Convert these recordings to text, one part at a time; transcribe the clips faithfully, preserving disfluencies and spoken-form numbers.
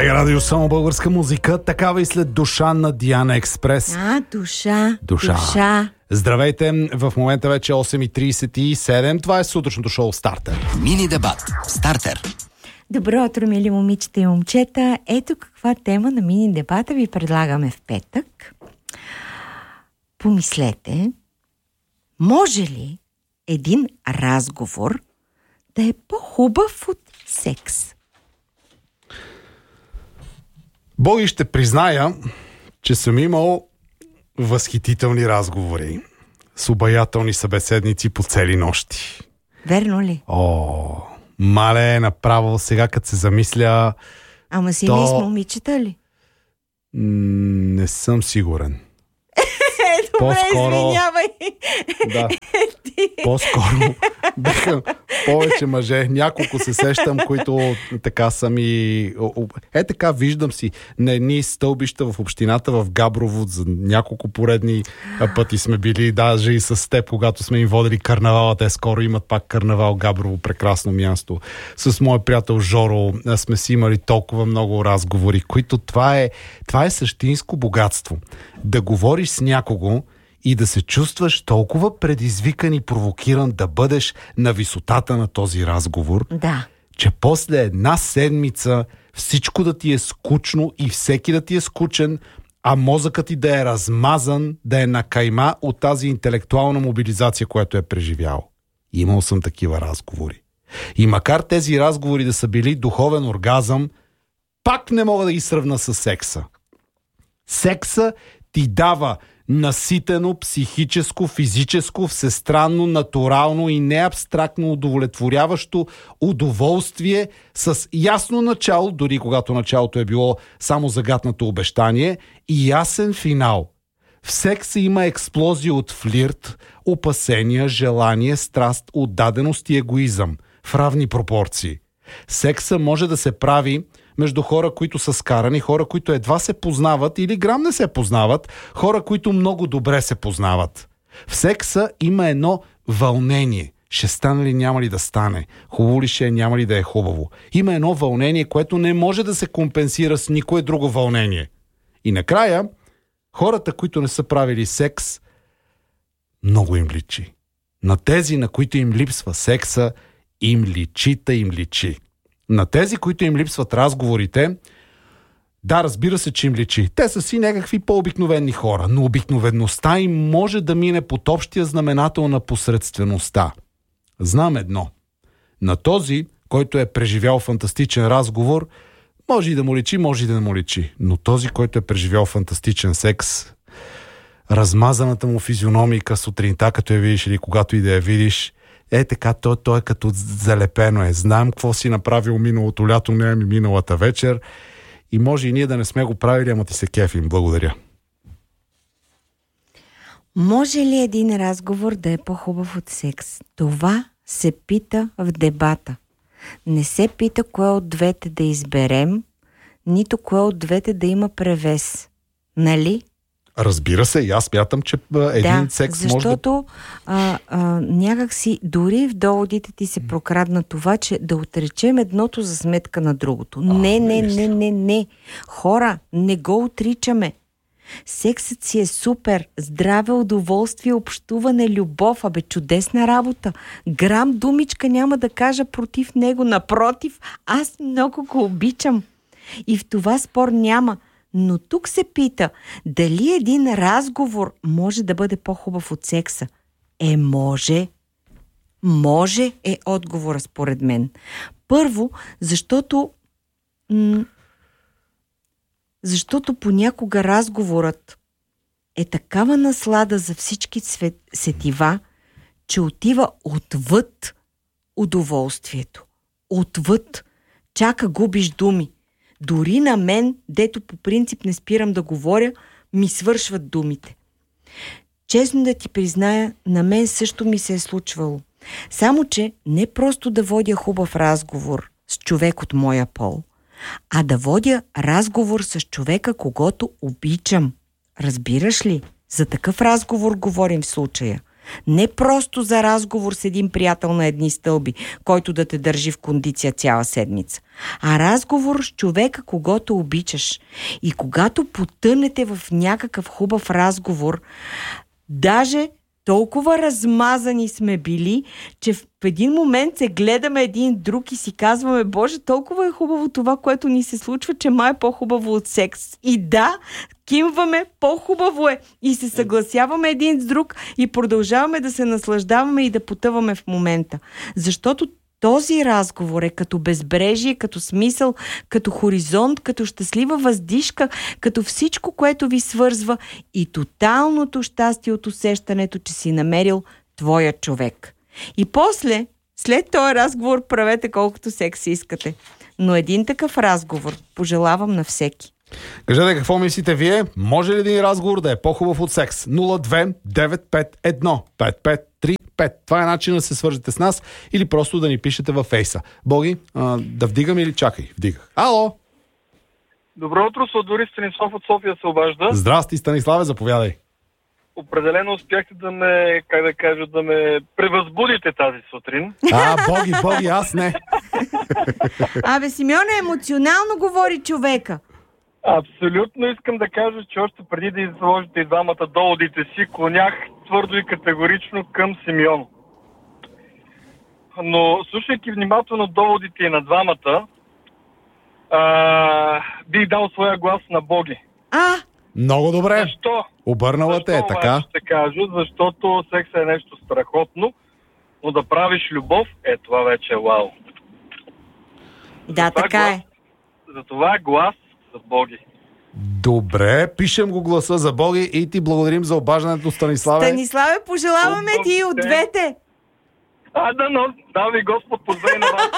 БГ Радио, само българска музика, такава и след душа на Диана Експрес. А, душа, душа. душа. Здравейте, в момента вече осем и трийсет и седем. Това е сутрешното шоу Стартер. Мини дебат Стартер. Добро утро, мили момичета и момчета. Ето каква тема на мини дебата ви предлагаме в петък. Помислете, може ли един разговор да е по-хубав от секс? Боги, ще призная, че съм имал възхитителни разговори с обаятелни събеседници по цели нощи. Верно ли? О, мале, направо сега като се замисля... Ама си то... не с момичета ли? Не съм сигурен. Е, добре, По-скоро... извинявай. Да. По-скоро бяха повече мъже. Няколко се сещам, които така са ми... Е така, виждам си на едни стълбища в общината в Габрово. За няколко поредни пъти сме били, даже и с теб, когато сме им водили карнавала. Те скоро имат пак карнавал Габрово, прекрасно място. С моя приятел Жоро сме си имали толкова много разговори, които това е, това е същинско богатство. Да говориш с някого и да се чувстваш толкова предизвикан и провокиран да бъдеш на висотата на този разговор, да. Че после една седмица всичко да ти е скучно и всеки да ти е скучен, а мозъкът ти да е размазан, да е на кайма от тази интелектуална мобилизация, която е преживял. Имал съм такива разговори. И макар тези разговори да са били духовен оргазъм, пак не мога да ги сравна с секса. Секса ти дава наситено, психическо, физическо, всестранно, натурално и неабстрактно удовлетворяващо удоволствие с ясно начало, дори когато началото е било само загатнато обещание, и ясен финал. В секса има експлозия от флирт, опасения, желание, страст, отдаденост и егоизъм в равни пропорции. Секса може да се прави между хора, които са скарани, хора, които едва се познават или грам не се познават, хора, които много добре се познават. В секса има едно вълнение. Ще стане ли, няма ли да стане? Хубаво ли ще е, няма ли да е хубаво? Има едно вълнение, което не може да се компенсира с никое друго вълнение. И накрая, хората, които не са правили секс, много им личи. На тези, на които им липсва секса, им личи, та им личи. На тези, които им липсват разговорите, да, разбира се, че им личи. Те са си някакви по-обикновени хора, но обикновеността им може да мине под общия знаменател на посредствеността. Знам едно. На този, който е преживял фантастичен разговор, може и да му личи, може и да не му личи. Но този, който е преживял фантастичен секс, размазаната му физиономика сутринта, като я видиш или когато и да я видиш, е така, то, то е като залепено е. Знам какво си направил миналото лято, не ми миналата вечер и може и ние да не сме го правили, ама ти се кефим. Благодаря. Може ли един разговор да е по-хубав от секс? Това се пита в дебата. Не се пита кое от двете да изберем, нито кое от двете да има превес. Нали? Разбира се, и аз смятам, че един да, секс защото, може да... защото някак си дори в доводите ти се прокрадна това, че да отречем едното за сметка на другото. А, не, не, не, не, не. Хора, не го отричаме. Сексът си е супер. Здраве, удоволствие, общуване, любов. Абе, чудесна работа. Грам думичка няма да кажа против него. Напротив, аз много го обичам. И в това спор няма. Но тук се пита, дали един разговор може да бъде по-хубав от секса? Е, може. Може е отговора според мен. Първо, защото м- защото понякога разговорът е такава наслада за всички свет, сетива, че отива отвъд удоволствието. Отвъд. Чака губиш думи. Дори на мен, дето по принцип не спирам да говоря, ми свършват думите. Честно да ти призная, на мен също ми се е случвало. Само, че не просто да водя хубав разговор с човек от моя пол, а да водя разговор с човека, когото обичам. Разбираш ли? За такъв разговор говорим в случая. Не просто за разговор с един приятел на едни стълби, който да те държи в кондиция цяла седмица, а разговор с човека, когото обичаш. И когато потънете в някакъв хубав разговор, даже толкова размазани сме били, че в един момент се гледаме един друг и си казваме: Боже, толкова е хубаво това, което ни се случва, че май е по-хубаво от секс. И да, кимваме, по-хубаво е. И се съгласяваме един с друг и продължаваме да се наслаждаваме и да потъваме в момента. Защото този разговор е като безбрежие, като смисъл, като хоризонт, като щастлива въздишка, като всичко, което ви свързва и тоталното щастие от усещането, че си намерил твоя човек. И после, след този разговор, правете колкото секс искате. Но един такъв разговор пожелавам на всеки. Кажете какво мислите вие? Може ли един разговор да е по-хубав от секс? нула две девет пет едно пет пет три пет. Това е начин да се свържете с нас или просто да ни пишете във фейса. Боги, а, да вдигам или чакай? Вдигах. Ало! Добро утро, Сладори, Станислав от София се обажда. Здрасти, Станиславе, заповядай. Определено успяхте да ме, как да кажа, да ме превъзбудите тази сутрин. А, Боги, Боги, аз не. Абе, Симеоне, емоционално говори човека. Абсолютно искам да кажа, че още преди да изложите и двамата доводите си, клонях твърдо и категорично към Симеон. Но слушайки внимателно доводите и на двамата, а, бих дал своя глас на Боги. А! Много добре. Защо? Обърнала те е, така? Ще кажа, защото секса е нещо страхотно, но да правиш любов, е това вече е вау. Да, Затова така глас, е. Затова глас за Боги. Добре, пишем го гласа за Боги и ти благодарим за обаждането, Станиславе. Станиславе, пожелаваме От ти от двете. А, да, но, да ви Господ позволи на вас.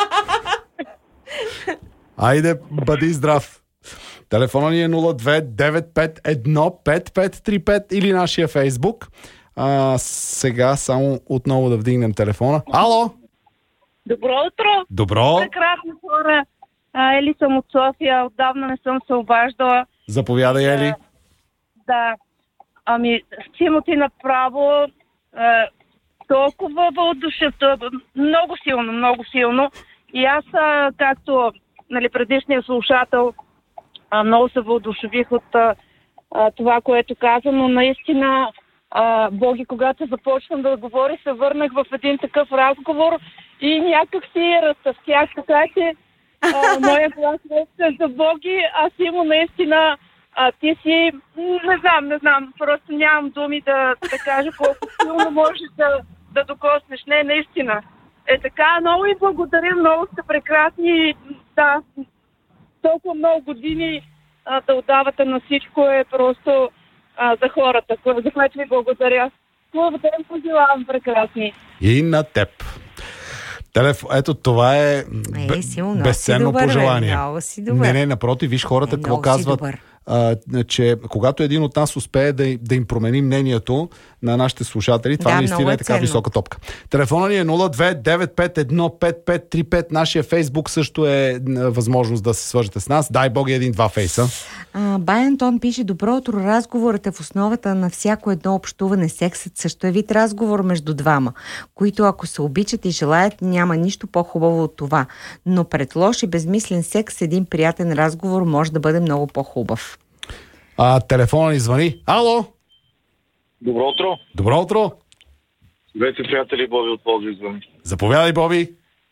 Айде, бъди здрав. Телефона ни е нула две девет пет едно пет пет три пет или нашия Фейсбук. А, сега само отново да вдигнем телефона. Ало! Добро утро! Добро! Прекрасни хора! А, Ели съм от София. Отдавна не съм се обаждала. Заповядай, Ели. А, да. Ами, Симо, ти направо а, толкова въодушевя, много силно, много силно. И аз, а, както нали, предишния слушател, а, много се въодушевих от а, а, това, което каза, но наистина, а, Боги, когато започнам да говоря, се върнах в един такъв разговор и някак си разтъвтях, така че а, моя глас е за Боги, а Симо, наистина, а, ти си, не знам, не знам, просто нямам думи да, да кажа колко силно можеш да, да докоснеш. Не, наистина. Е така, много и благодаря, много сте прекрасни. Да, толкова много години а, да отдавате на всичко е просто а, за хората, за което ви благодаря. Благодаря, пожелавам прекрасни. И на теб. Телеф... Ето, това е, Е, силно, безценно добър, пожелание. Бе, много си добър. Не, не, напротив, виж хората е, какво казват. А, че когато един от нас успее да, да им промени мнението на нашите слушатели, това да, наистина е така ценно. висока топка. Телефона ни е нула две девет пет едно пет пет три пет. Нашия Фейсбук също е възможност да се свържете с нас. Дай Боги един-два фейса. А, Бай Антон пише: добро утро, разговорът е в основата на всяко едно общуване. Сексът също е вид разговор между двама, които ако се обичат и желаят, няма нищо по-хубаво от това. Но пред лош и безмислен секс един приятен разговор може да бъде много по-хубав. А, телефона ни звъни. Ало! Добро утро. Добро утро! Здравейте, приятели, Боби от Пловдив звъни. Заповядай, Боби.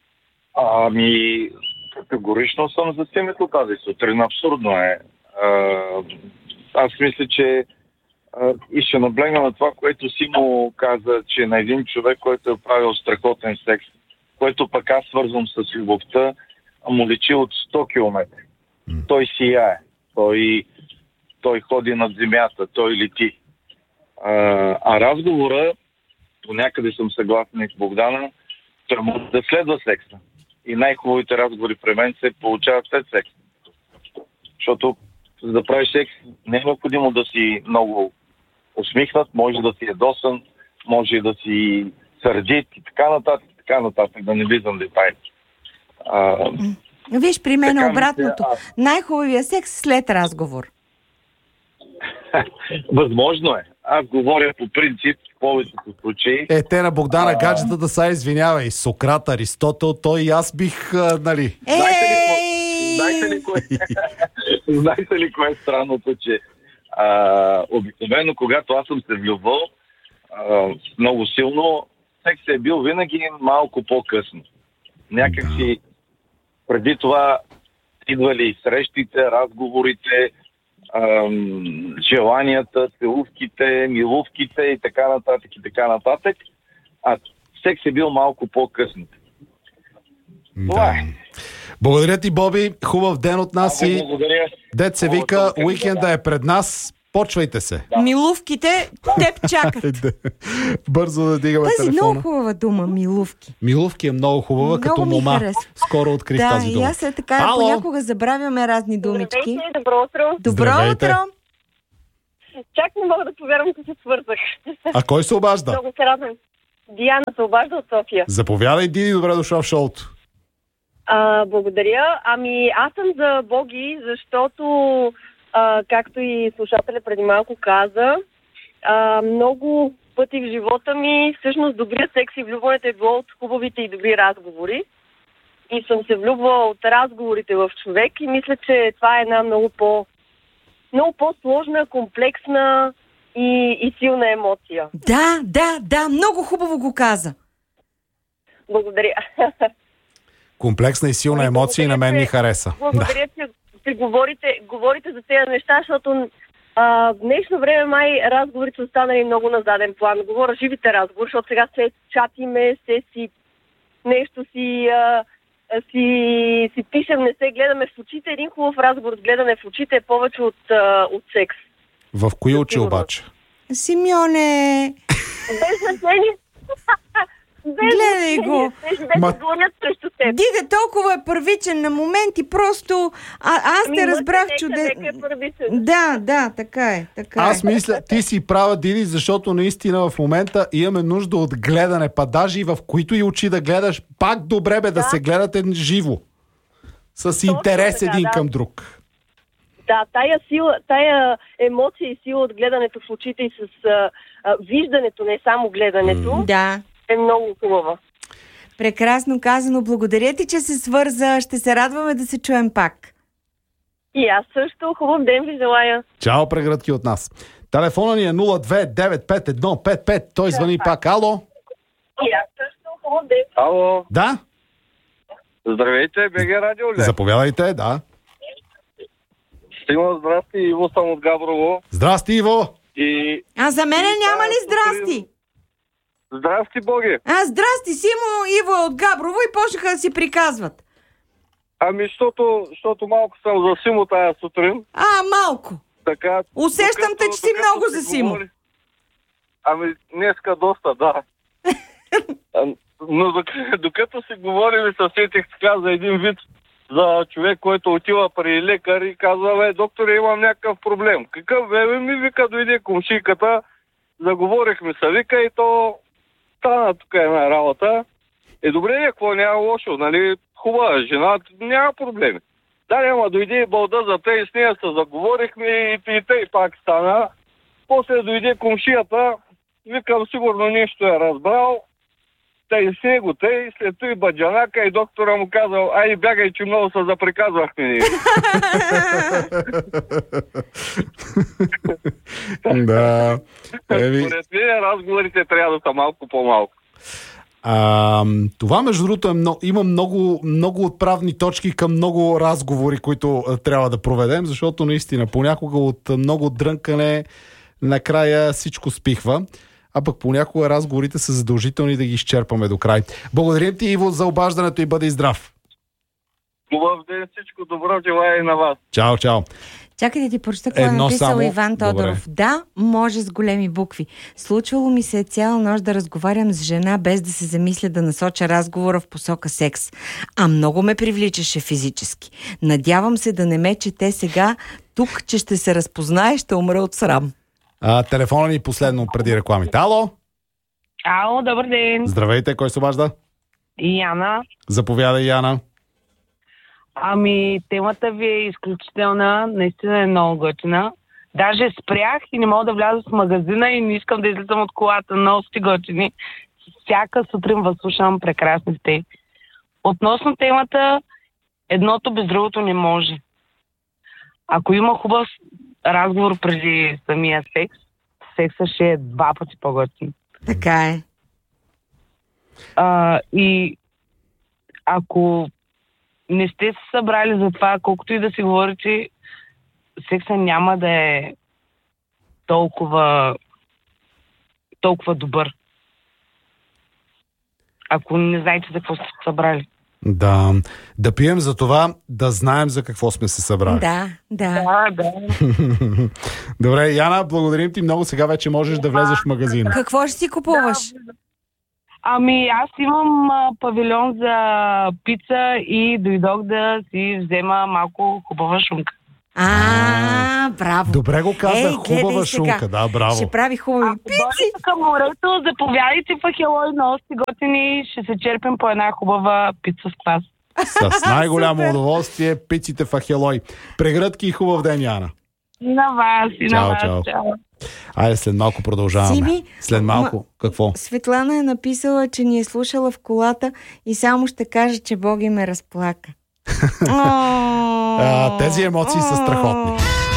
Ами, категорично съм за темето тази сутрин. Абсурдно е. А, аз мисля, че а, и ще наблегна на това, което Симо каза, че на един човек, който е правил страхотен секс, което пък аз свързвам с любовта, му лечи от сто километра. Mm. Той сияе. Той, той ходи над земята. Той лети. А, а разговора, по някъде съм съгласен с Богдана, той може да следва секса. И най-хубавите разговори при мен се получават след секса. Защото за да правиш секс не е необходимо да си много усмихнат, може да си ядосан, може да си сърдит и така нататък, така нататък, да не влизам детайли. А, Виж, при мен е обратното. Мисля, Най-хубавия секс след разговор. Възможно е. аз говоря по принцип в повечето случаи. Е, те на Богдана А. гаджета да са извинявай. Сократ, Аристотел, той и аз бих, а, нали... Знаете ли, ко- Ей! знаете ли кое, знаете ли кое е странното, че а, обикновено, когато аз съм се влюбвал а, много силно, секс е бил винаги малко по-късно. Някак си преди това идвали и срещите, разговорите, ам, желанията, целувките, милувките и така нататък и така нататък. А секс е бил малко по-късно. Това Да. е. Благодаря ти, Боби. Хубав ден от нас и Благодаря. дет се Хубав вика, ден. уикенда е пред нас. Почвайте се. Милувките теб чакат. Бързо да дигаме Тази телефона. много хубава дума, милувки. Милувки е много хубава, Много като ми мома. харесва. Скоро открих Да, тази и дума. аз е така, Ало? понякога забравяме разни думички. Здравейте, добро утро. Добро Здравейте. утро! Чак не мога да повярвам, че се свързах. А кой се обажда? Много се радвам. Диана се обажда от София. Заповядай, Диди, добре дошла в шоуто. А, благодаря. Ами аз съм за Боги, защото, а, както и слушателя преди малко каза, а, много пъти в живота ми всъщност добрият секс и влюбването е било от хубавите и добри разговори. И съм се влюбвала от разговорите в човек и мисля, че това е една много по много по-сложна, комплексна и, и силна емоция. Да, да, да, много хубаво го каза. Благодаря. Комплексна и силна емоция и на мен ми хареса. Благодаря, че, че говорите, говорите за тези неща, защото а, в днешно време май разговорите са останали много на заден план. Говоря живите разговори, защото сега се чатиме, се си нещо си, а, си, си пишем, не се гледаме в очите. Един хубав разговор с гледане в очите е повече от, а, от секс. В кои очи Сигурно. обаче? Симеоне, Без значение. Без Гледай го. значение. Без да Ма- звънят срещу теб. Дига толкова е първичен на моменти, просто а, аз Ами, те мъжът разбрах нека- чудесно. нека е първичен. Да, да, така е. Така Аз е. мисля, ти си права, Диди, защото наистина в момента имаме нужда от гледане, па даже и в които и очи да гледаш, пак добре бе да, Да. се гледате живо. С интерес така, един да. към друг. Да, тая сила, тая емоция и сила от гледането в очите и с а, а, виждането, не само гледането, Да. е много хубава. Прекрасно казано. Благодаря ти, че се свърза. Ще се радваме да се чуем пак. И аз също хубав ден ви желая. Чао, прегръдки от нас. Телефона ни е нула две девет пет едно пет пет. Той звъни пак. Ало? И аз също хубав ден. Ало, Да? здравейте, БГ Радио ли? Заповядайте, да. Стима, здрасти, Иво съм от Габрово. Здрасти, Иво. И А за мене няма ли здрасти? здрасти, Боги. А, здрасти, Симо, Иво е от Габрово и почнаха да си приказват. Ами, защото, защото малко съм за Симо тая сутрин. А, малко. Така, Усещам те, че си докато много се за Симо. говори- Ами, днеска доста, да. А, Но докато, докато си говорим и се сетих така за един вид за човек, който отива при лекар и казва: бе, докторе, имам някакъв проблем. Какъв бе, ми вика, дойде комшийката, заговорихме се, вика, и то стана тук една работа. Е, добре, какво, няма лошо, нали, хубава жена, няма проблеми. Да, няма, дойде и балда за те и с нея се заговорихме и, и те и пак стана. После дойде комшията, викам, сигурно нещо е разбрал. Тъй с него, тъй, след той баджанака и доктора му казал: ай, бягай, че много се заприказвахме ние. Да. Еми, Според мен разговорите трябва да са малко по-малко. А, това, между другото, е много, има много, много отправни точки към много разговори, които а, трябва да проведем, защото наистина понякога от а, много дрънкане накрая всичко спихва, а пък понякога разговорите са задължителни да ги изчерпаме до край. Благодарим ти, Иво, за обаждането и бъди здрав. Хубав ден, всичко добро желая и на вас. Чао, чао. Чакай да ти прочета какво е Едно написал само. Иван Тодоров. Добре. Да, може с големи букви. Случвало ми се цяла нощ да разговарям с жена, без да се замисля да насоча разговора в посока секс. А много ме привличаше физически. Надявам се да не ме чете сега тук, че ще се разпознае, ще умра от срам. А, телефона ни последно преди рекламите. Ало? Ало, добър ден. Здравейте, кой се обажда? Яна. Заповядай, Яна. Ами, темата ви е изключителна, наистина е много готина. Даже спрях и не мога да вляза в магазина и не искам да излизам от колата. Много сте готини. Всяка сутрин възслушам прекрасните. Относно темата, едното без другото не може. Ако има хубав разговор преди самия секс, секса ще е два пъти по-готин. Така е. А, и ако не сте се събрали за това, колкото и да си говорите, секса няма да е толкова толкова добър. Ако не знаете за какво сте се събрали. Да. Да пием за това, да знаем за какво сме се събрали. Да, да. Да, да. Добре, Яна, благодарим ти много. Сега вече можеш да влезеш в магазина. Какво ще си купуваш? Да. Ами аз имам а, павилион за пица и дойдох да си взема малко хубава шунка. А, браво. Добре го каза, Ей, хубава шунка. Да, браво. Ще прави хубави Ако пици. дойдете към морето, заповядайте в Ахелой, много сте готини, ще се черпим по една хубава пица с квас. С най-голямо удоволствие пиците в Ахелой. Прегръдки и хубав ден, Яна. И на вас, и Чао, на вас. чао. Чао. Айде, след малко продължаваме. Сими, След малко, ма- какво? Светлана е написала, че ни е слушала в колата и само ще каже, че Боги ме разплака. А, тези емоции са страхотни.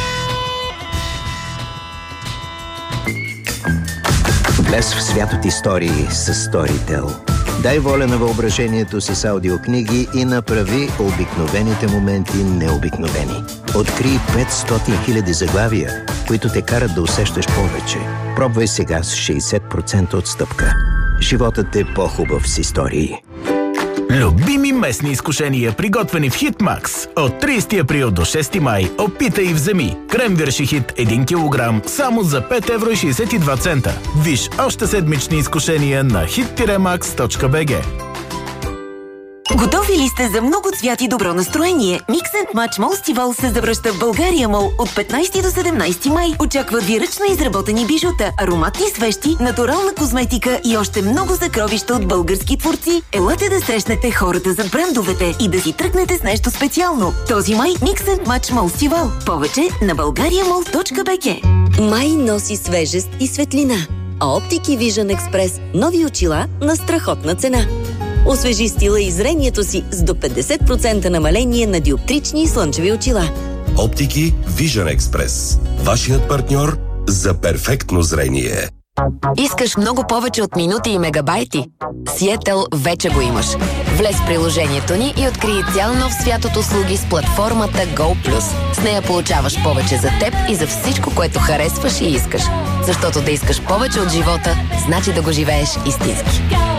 Влез в свят от истории с Storytel. Дай воля на въображението си с аудиокниги и направи обикновените моменти необикновени. Открий петстотин хиляди заглавия, които те карат да усещаш повече. Пробвай сега с шейсет процента отстъпка. Животът е по-хубав с истории. Любими местни изкушения, приготвени в Хитмакс. От тридесети април до шести май опитай и вземи. Крем вирши хит един килограм само за пет евро и шейсет и два цента. Виж още седмични изкушения на хит макс точка би джи. Готови ли сте за много цвят и добро настроение? Mix and Match Молстивал се завръща в България Мол от петнайсети до седемнайсети май. Очакват ви ръчно изработени бижута, ароматни свещи, натурална козметика и още много съкровища от български творци. Елате да срещнете хората зад брандовете и да си тръгнете с нещо специално. Този май Mix and Match Молстивал. Повече на българия мол точка би джи. Май носи свежест и светлина. А Оптики Vision Express – нови очила на страхотна цена. Освежи стила и зрението си с до петдесет процента намаление на диоптрични и слънчеви очила. Оптики Vision Express. Вашият партньор за перфектно зрение. Искаш много повече от минути и мегабайти? Сиетъл вече го имаш. Влез в приложението ни и открий цял нов свят от услуги с платформата Go+. С нея получаваш повече за теб и за всичко, което харесваш и искаш. Защото да искаш повече от живота, значи да го живееш истински.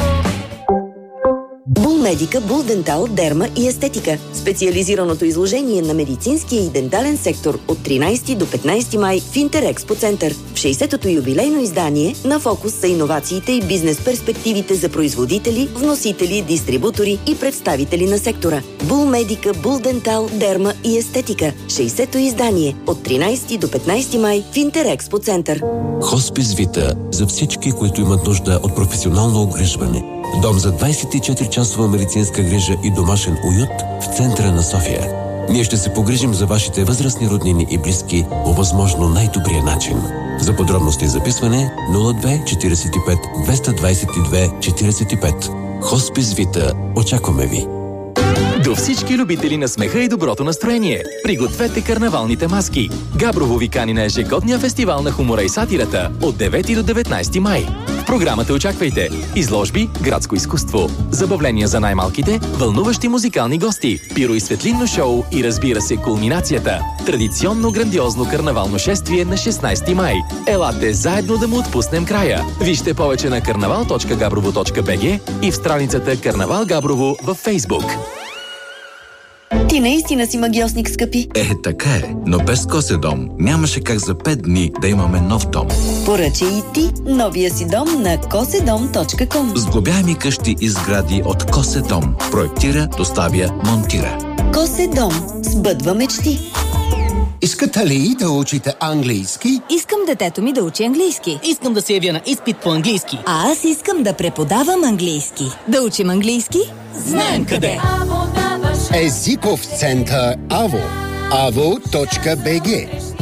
Булмедика, Булдентал, Дерма и Естетика. Специализираното изложение на медицинския и дентален сектор от тринайсети до петнайсети май в Интерекспо център. В шейсетото юбилейно издание на фокус са иновациите и бизнес перспективите за производители, вносители, дистрибутори и представители на сектора. Булмедика, Булдентал, Дерма и Естетика. шейсето издание от тринайсети до петнайсети май в Интерекспо център. Хоспис Вита за всички, които имат нужда от професионално обгрижване. Дом за двайсет и четири часова медицинска грижа и домашен уют в центъра на София. Ние ще се погрижим за вашите възрастни роднини и близки по възможно най-добрия начин. За подробности и записване нула две четирийсет и пет двеста двайсет и две четирийсет и пет. Хоспис Вита. Очакваме ви! До всички любители на смеха и доброто настроение, пригответе карнавалните маски. Габрово ви кани на ежегодния фестивал на хумора и сатирата от девети до деветнайсети май. В програмата очаквайте изложби, градско изкуство, забавления за най-малките, вълнуващи музикални гости, пиро и светлинно шоу и разбира се кулминацията. Традиционно грандиозно карнавално шествие на шестнайсети май. Елате заедно да му отпуснем края. Вижте повече на карнавал точка габрово точка би джи и в страницата Карнавал Габрово във Фейсбук. Ти наистина си магиосник, скъпи. Е, така е, но без Коседом нямаше как за пет дни да имаме нов дом. Поръчай и ти новия си дом на коседом точка ком. Сглобяеми къщи и сгради от Коседом. Проектира, доставя, монтира. Коседом. Сбъдва мечти. Искате ли да учите английски? Искам детето ми да учи английски. Искам да се явя на изпит по английски. А аз искам да преподавам английски. Да учим английски? Знаем къде! Езиков център АВО. аво точка би джи.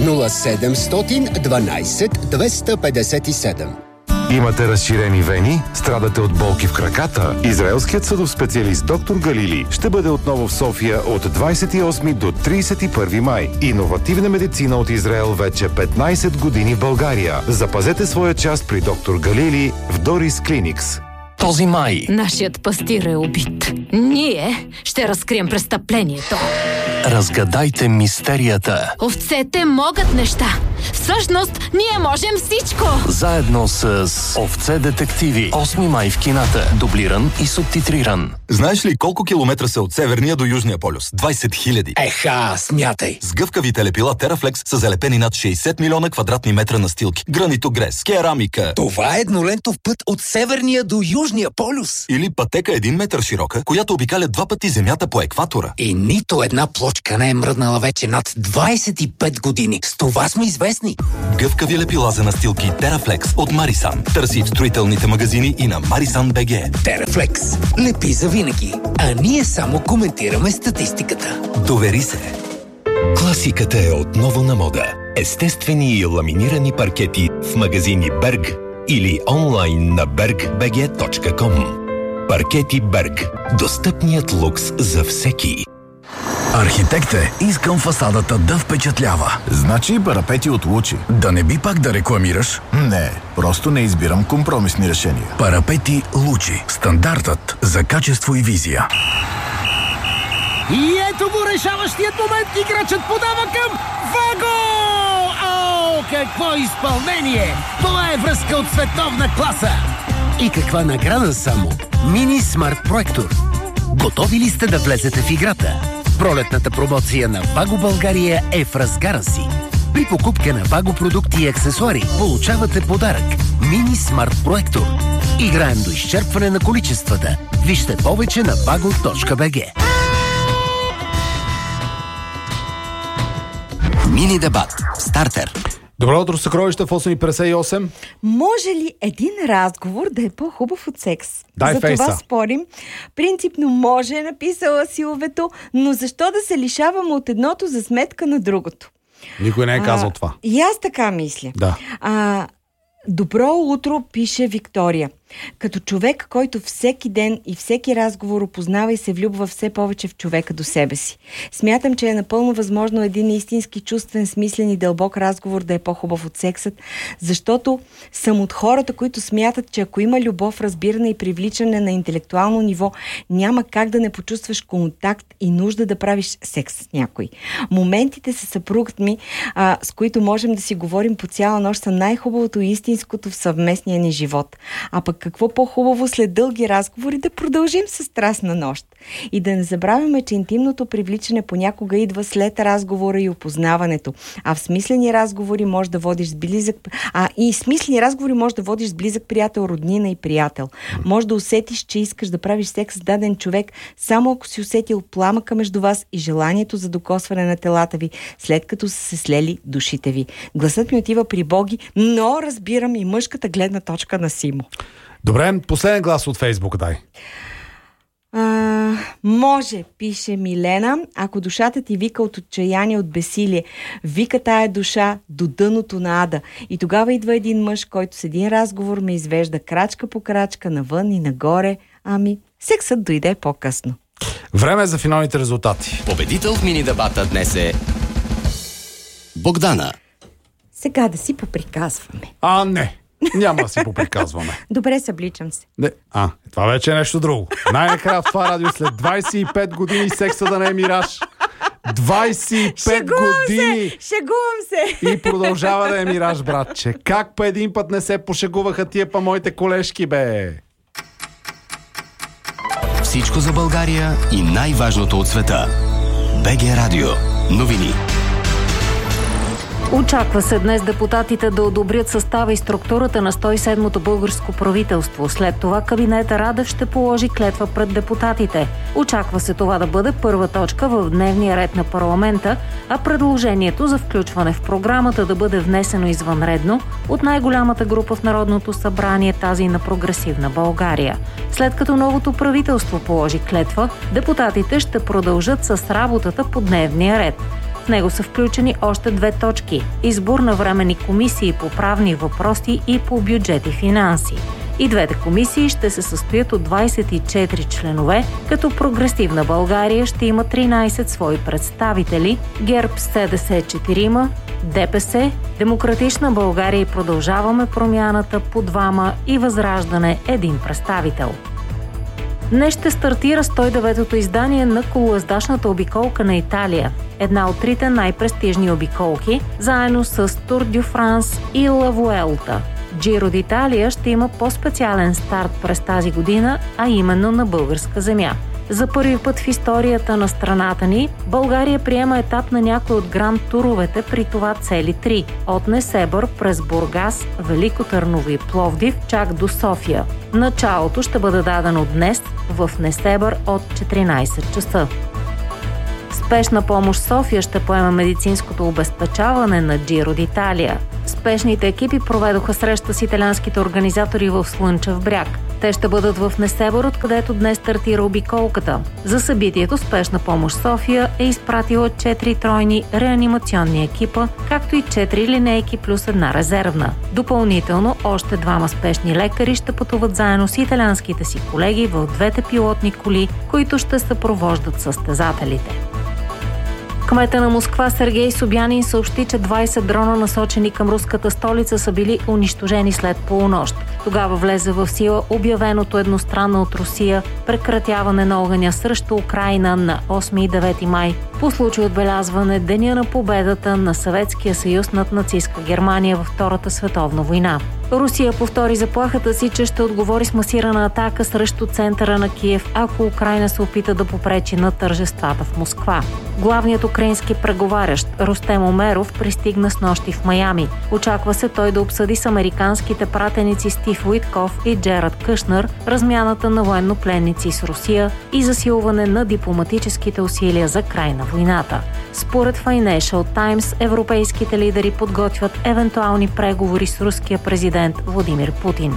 нула седемстотин дванайсет двеста петдесет и седем. Имате разширени вени? Страдате от болки в краката? Израелският съдов специалист доктор Галили ще бъде отново в София от двадесет и осми до тридесет и първи май. Иновативна медицина от Израел вече петнайсет години в България. Запазете своя част при доктор Галили в Дорис Клиникс. Този май нашият пастир е убит. Ние ще разкрием престъплението. разгадайте мистерията. Овцете могат неща. Всъщност, ние можем всичко. Заедно с Овце-детективи. осми май в кината. Дублиран и субтитриран. Знаеш ли колко километра са от Северния до Южния полюс? двадесет хиляди. Еха, смятай. С гъвкавите лепила Терафлекс са залепени над шейсет милиона квадратни метра настилки. Гранитогрес, керамика. Това е еднолентов път от Северния до Южния полюс. Или пътека един метър широка, която обикаля два пъти Земята по екватора. И нито една плочка не е мръднала вече над двадесет и пет години. С това сме известни. Гъвкави лепила за настилки Терафлекс от Марисан. Търси в строителните магазини и на Марисан БГ. Терафлекс. Лепи за винаги. А ние само коментираме статистиката. Довери се. Класиката е отново на мода. Естествени и ламинирани паркети в магазини Берг или онлайн на берг би джи точка ком. Паркети Берг. Достъпният лукс за всеки. Архитект е, искам фасадата да впечатлява. Значи парапети от Лучи. Да не би пак да рекламираш? Не, просто не избирам компромисни решения. Парапети Лучи. Стандартът за качество и визия. И ето го решаващият момент. Играчът подава към Ваго! О, какво изпълнение! Това е връзка от световна класа! И каква награда само! Мини Смарт Проектор. Готови ли сте да влезете в играта? Пролетната промоция на Ваго България е в разгара си. При покупка на Ваго продукти и аксесуари получавате подарък – Мини Смарт Проектор. Играем до изчерпване на количествата. Вижте повече на vago точка би джи. Мини дебат. Стартер. Добро утро, съкровища в осем и петдесет и осем. Може ли един разговор да е по-хубав от секс? Дай За фейса. това спорим. Принципно може, е написала Силвето, но защо да се лишаваме от едното за сметка на другото? Никой не е казал а, това. И аз така мисля. Да. А, добро утро, пише Виктория. Като човек, който всеки ден и всеки разговор опознава и се влюбва все повече в човека до себе си. Смятам, че е напълно възможно един истински чувствен, смислен и дълбок разговор да е по-хубав от сексът, защото съм от хората, които смятат, че ако има любов, разбиране и привличане на интелектуално ниво, няма как да не почувстваш контакт и нужда да правиш секс с някой. Моментите с съпругът ми, а, с които можем да си говорим по цяла нощ, са най-хубавото и истинското в съвместния ни живот. А пък какво по-хубаво след дълги разговори да продължим с страстна нощ. И да не забравяме, че интимното привличане понякога идва след разговора и опознаването. А в смислени разговори може да водиш с близък... А и смислени разговори може да водиш с близък приятел, роднина и приятел. Може да усетиш, че искаш да правиш секс с даден човек, само ако си усетил пламъка между вас и желанието за докосване на телата ви, след като са се слели душите ви. Гласът ми отива при Боги, но разбирам и мъжката гледна точка на Симо. Добре, последен глас от Фейсбук дай. А, може, пише Милена, ако душата ти вика от отчаяние, от бесилие, вика тая душа до дъното на ада. И тогава идва един мъж, който с един разговор ме извежда крачка по крачка, навън и нагоре. Ами, сексът дойде по-късно. Време е за финалните резултати. Победител в мини дебата днес е Богдана. Сега да си поприказваме. А, не. Няма да си поприказваме. Добре, събличам се. Не. А, това вече е нещо друго. Най-накрая в това радио след двадесет и пет години секса да не е мираж. двадесет и пет Шегувам години! се! Шегувам се! И продължава да е мираж, братче. Как па един път не се пошегуваха тия па моите колежки, бе? Всичко за България и най-важното от света. БГ Радио. Новини. Очаква се днес депутатите да одобрят състава и структурата на сто и седмото българско правителство. След това кабинета Радев ще положи клетва пред депутатите. Очаква се това да бъде първа точка в дневния ред на парламента, а предложението за включване в програмата да бъде внесено извънредно от най-голямата група в Народното събрание, тази на Прогресивна България. След като новото правителство положи клетва, депутатите ще продължат с работата по дневния ред. В него са включени още две точки – избор на временни комисии по правни въпроси и по бюджет и финанси. И двете комисии ще се състоят от двадесет и четири членове, като Прогресивна България ще има тринадесет свои представители, ГЕРБ с СДС четирима, ДПС, Демократична България и Продължаваме промяната по двама и Възраждане един представител. Днес ще стартира сто и деветото издание на колоездачната обиколка на Италия. Една от трите най-престижни обиколки, заедно с Тур дю Франс и Ла Вуелта. Джиро d'Italia ще има по-специален старт през тази година, а именно на българска земя. За първи път в историята на страната ни, България приема етап на някой от гранд туровете, при това цели три – от Несебър през Бургас, Велико Търново и Пловдив, чак до София. Началото ще бъде дадено днес в Несебър от четиринадесет часа. Спешна помощ София ще поема медицинското обезпечаване на Джиро d'Italia. Спешните екипи проведоха среща с италианските организатори в Слънчев бряг. Те ще бъдат в Несебър, откъдето днес стартира обиколката. За събитието Спешна помощ София е изпратила четири тройни реанимационни екипа, както и четири линейки плюс една резервна. Допълнително още двама спешни лекари ще пътуват заедно с италианските си колеги в двете пилотни коли, които ще съпровождат състезателите. Кмета на Москва Сергей Собянин съобщи, че двадесет дрона, насочени към руската столица, са били унищожени след полунощ. Тогава влезе в сила обявеното едностранно от Русия прекратяване на огъня срещу Украйна на осми и девети май, по случай отбелязване Деня на победата на Съветския съюз над нацистска Германия във Втората световна война. Русия повтори заплахата си, че ще отговори с масирана атака срещу центъра на Киев, ако Украйна се опита да попречи на тържествата в Москва. Главният украински преговарящ Рустем Умеров пристигна снощи в Майами. Очаква се той да обсъди с американските пратеници Стив Уитков и Джерард Кушнер размяната на военнопленници с Русия и засилване на дипломатическите усилия за край на войната. Според Financial Times, европейските лидери подготвят евентуални преговори с руския президент Владимир Путин.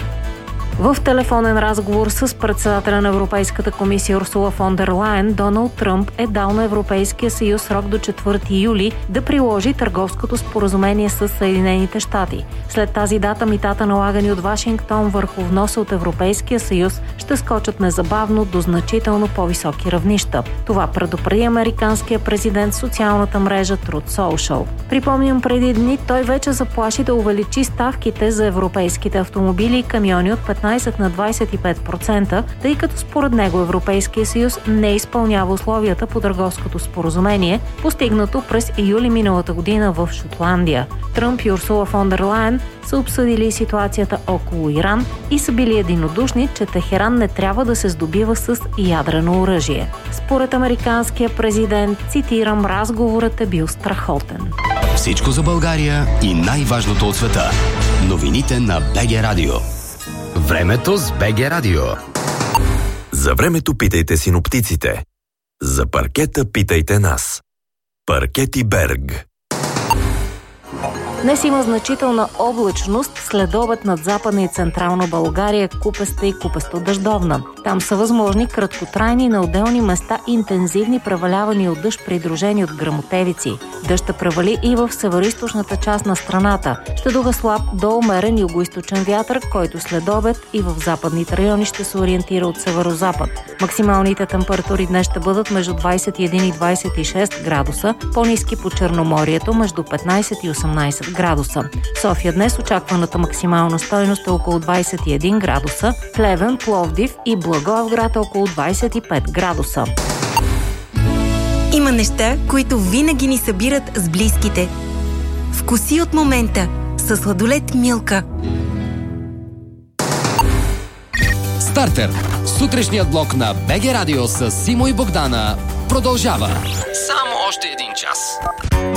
В телефонен разговор с председателя на Европейската комисия Урсула фон дер Лайен, Доналд Тръмп е дал на Европейския съюз срок до четвърти юли да приложи търговското споразумение с Съединените щати. След тази дата митата, налагани от Вашингтон върху вноса от Европейския съюз, ще скочат незабавно до значително по-високи равнища. Това предупреди американския президент в социалната мрежа Truth Social. Припомням, преди дни той вече заплаши да увеличи ставките за европейските автомобили и камиони от петнадесет на двадесет и пет процента, тъй като според него Европейския съюз не изпълнява условията по търговското споразумение, постигнато през юли миналата година в Шотландия. Тръмп и Урсула фон дер Лайен са обсъдили ситуацията около Иран и са били единодушни, че Техеран не трябва да се здобива с ядрено оръжие. Според американския президент, цитирам, разговорът е бил страхотен. Всичко за България и най-важното от света. Новините на БГ Радио. Времето с БГ Радио. За времето питайте синоптиците. За паркета питайте нас. Паркети Берг. Днес има значителна облачност, следобед над Западна и Централна България, купеста и купесто-дъждовна. Там са възможни краткотрайни, на отделни места интензивни превалявания от дъжд, придружени от гръмотевици. Дъжд ще превали и в североизточната част на страната. Ще духа слаб до умерен югоизточен вятър, който следобед и в западните райони ще се ориентира от северозапад. Максималните температури днес ще бъдат между двадесет и един и двадесет и шест градуса, по-ниски по Черноморието между петнадесет и осемнадесет градуса. София днес очакваната максимална стойност е около двадесет и един градуса, Плевен, Пловдив и Благоевград около двадесет и пет градуса. Има неща, които винаги ни събират с близките. Вкуси от момента със сладолед Милка. Стартер. Сутрешният блок на БГ Радио с Симо и Богдана продължава. Само още един час.